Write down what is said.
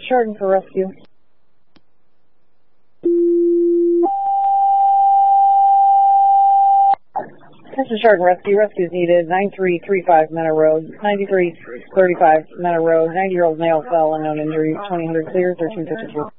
Chardon for rescue. This is Chardon Rescue. Rescue is needed. 9335 Meadow Road. 9335 Meadow Road. 90-year-old male fell, unknown injury. 2000 clear. 1352.